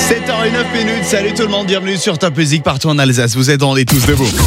7h09, salut tout le monde, bienvenue sur Top Music partout en Alsace, vous êtes dans les tous debout.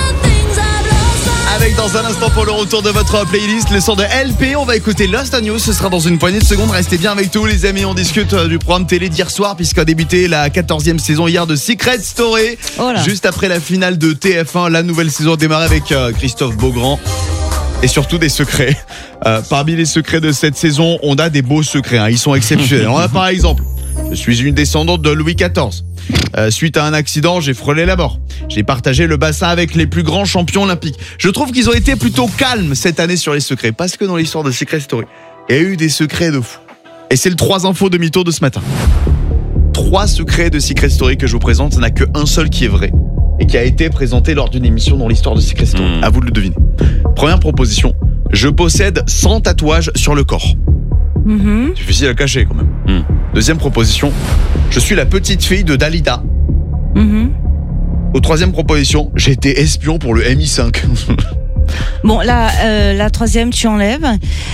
Avec dans un instant pour le retour de votre playlist, le son de LP, on va écouter Lost on You, ce sera dans une poignée de secondes, restez bien avec nous les amis, on discute du programme télé d'hier soir puisqu'a débuté la 14e saison hier de Secret Story, juste après la finale de TF1, la nouvelle saison a démarré avec Christophe Beaugrand. Et surtout des secrets. Parmi les secrets de cette saison, on a des beaux secrets, ils sont exceptionnels. On a par exemple, je suis une descendante de Louis XIV. Suite à un accident, j'ai frôlé la mort. J'ai partagé le bassin avec les plus grands champions olympiques. Je trouve qu'ils ont été plutôt calmes cette année sur les secrets, parce que dans l'histoire de Secret Story, il y a eu des secrets de fou. Et c'est le 3 infos de mytho de ce matin. 3 secrets de Secret Story que je vous présente, il n'y en a qu'un seul qui est vrai. Et qui a été présenté lors d'une émission dans l'histoire de Secret Story. À vous de le deviner. Première proposition, je possède 100 tatouages sur le corps. Difficile à cacher quand même. Deuxième proposition, je suis la petite fille de Dalida. Au troisième proposition, j'ai été espion pour le MI5. Bon, la troisième, tu enlèves.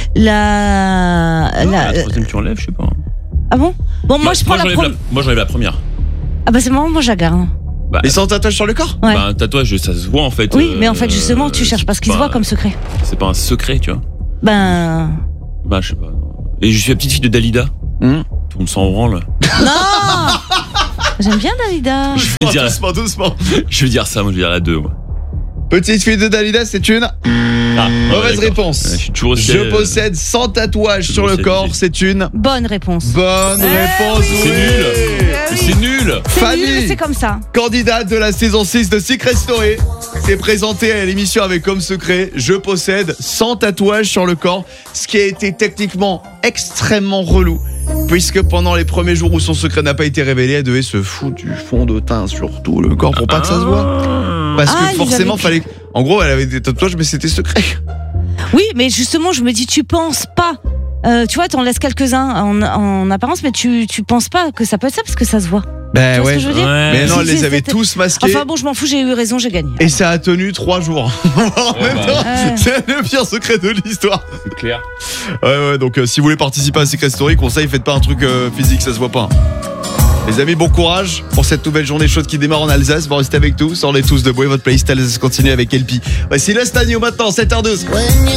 La troisième, tu enlèves, je sais pas. Ah bon? Bon, moi je prends la première. Moi j'enlève la première. Ah bah c'est marrant, moi je la garde. Et sans tatouage sur le corps? Ouais. Bah un tatouage, ça se voit en fait. Oui, mais en fait justement, tu cherches pas ce qui se voit comme secret. C'est pas un secret, tu vois. Bah je sais pas. Et je suis la petite fille de Dalida. Tout le monde s'en branle. Non. J'aime bien Dalida. Doucement. Je vais dire ça, moi je vais dire la 2 moi. Petite fille de Dalida, c'est une mauvaise réponse. Je possède 100 tatouages sur le corps, c'est une bonne réponse. Bonne réponse. C'est nul. C'est nul. Fanny, c'est comme ça. Candidate de la saison 6 de Secret Story, s'est présentée à l'émission avec comme secret, je possède 100 tatouages sur le corps, ce qui a été techniquement extrêmement relou. Puisque pendant les premiers jours où son secret n'a pas été révélé, elle devait se foutre du fond de teint sur tout le corps pour pas que ça se voit. Parce que forcément, fallait. En gros, elle avait des tatouages, mais c'était secret. Oui, mais justement, je me dis, tu penses pas. Tu vois, t'en laisses quelques-uns en apparence, mais tu penses pas que ça peut être ça parce que ça se voit. Ben ouais. Ce que je veux dire Mais non, elle les avait tous masqués. Enfin bon, je m'en fous, j'ai eu raison, j'ai gagné. Et ça a tenu 3 jours. En même temps, c'est le pire secret de l'histoire. C'est clair. Ouais, donc si vous voulez participer à Secret Story, conseil, faites pas un truc physique, ça se voit pas. Les amis, bon courage pour cette nouvelle journée chaude qui démarre en Alsace. Bon, restez avec nous, sortez tous debout et votre playlist Alsace continue avec LP. Voici Lost on You maintenant, 7h12.